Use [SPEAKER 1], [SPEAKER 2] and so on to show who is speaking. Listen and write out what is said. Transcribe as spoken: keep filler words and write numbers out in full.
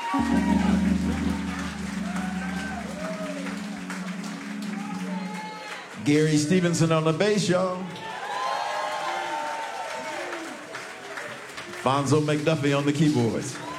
[SPEAKER 1] Gary Stevenson on the bass, y'all. Fonzo McDuffie on the keyboards.